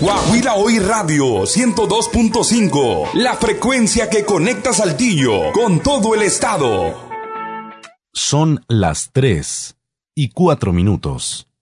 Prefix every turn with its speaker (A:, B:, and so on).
A: Guajira Hoy Radio 102.5, la frecuencia que conecta Saltillo con todo el estado.
B: Son las 3:04.